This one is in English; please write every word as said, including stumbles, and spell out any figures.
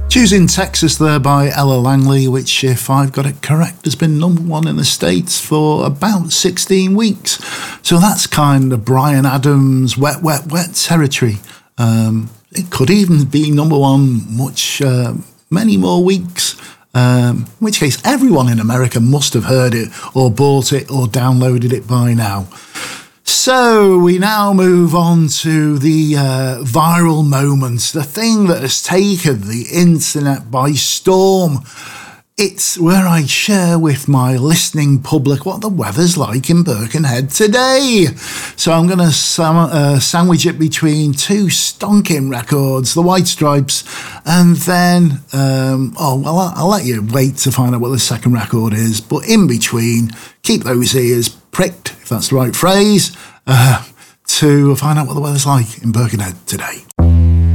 Choosing Texas there by Ella Langley, which, if I've got it correct, has been number one in the States for about sixteen weeks. So that's kind of Bryan Adams' wet, wet, wet territory. Um, it could even be number one much, uh, many more weeks. Um, in which case, everyone in America must have heard it or bought it or downloaded it by now. So we now move on to the uh, viral moments, the thing that has taken the internet by storm. It's where I share with my listening public what the weather's like in Birkenhead today. So I'm going to sam- uh, sandwich it between two stonking records, the White Stripes, and then, um, oh, well, I'll, I'll let you wait to find out what the second record is. But in between, keep those ears pricked, if that's the right phrase, uh, to find out what the weather's like in Birkenhead today.